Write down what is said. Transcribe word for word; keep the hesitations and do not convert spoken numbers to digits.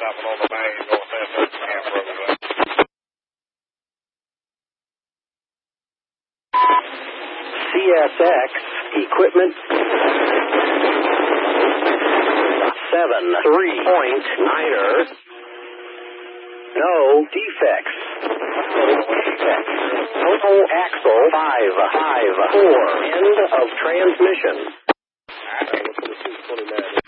stopping on the main north end of Camp Roosevelt. C S X equipment seven three point niner. No defects. Total axle five five four. End of transmission.